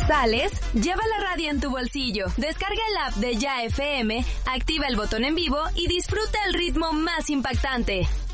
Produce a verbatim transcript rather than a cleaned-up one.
¿Sales? Lleva la radio en tu bolsillo. Descarga el app de Ya F M, activa el botón en vivo y disfruta el ritmo más impactante.